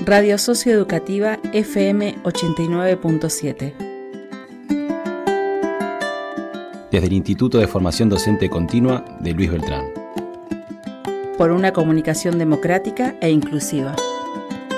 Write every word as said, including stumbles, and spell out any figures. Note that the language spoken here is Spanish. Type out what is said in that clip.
Radio Socioeducativa F M ochenta y nueve punto siete. Desde el Instituto de Formación Docente Continua de Luis Beltrán. Por una comunicación democrática e inclusiva.